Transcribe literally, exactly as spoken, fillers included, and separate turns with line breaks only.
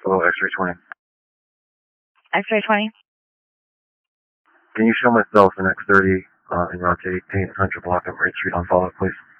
Hello, X-ray twenty.
X-ray twenty.
Can you show myself in X thirty uh, and rotate eight hundred block of Great Street on follow-up, please?